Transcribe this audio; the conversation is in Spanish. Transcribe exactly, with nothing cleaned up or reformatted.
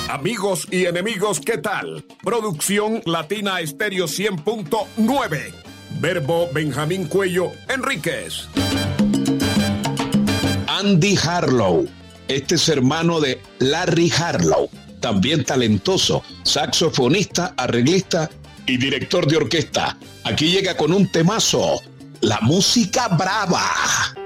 Amigos y enemigos, ¿qué tal? Producción Latina Estéreo cien punto nueve. Verbo Benjamín Cuello Enríquez. Andy Harlow. Este es hermano de Larry Harlow, también talentoso, saxofonista, arreglista y director de orquesta. Aquí llega con un temazo, la música brava.